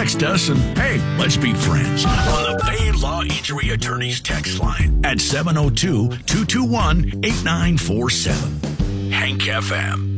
text us and, hey, let's be friends on the Bay Law Injury Attorneys text line at 702-221-8947. Hank FM.